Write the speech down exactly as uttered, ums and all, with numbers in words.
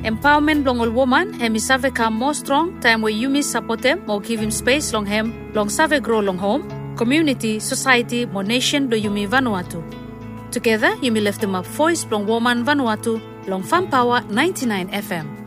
Empowerment long all woman, hemi save come more strong, time where you miss support them, or give him space long hem, long save grow long home, community, society, more nation do Yumi Vanuatu. Together, Yumi lift them up voice long woman Vanuatu, long Fun Power ninety-nine F M.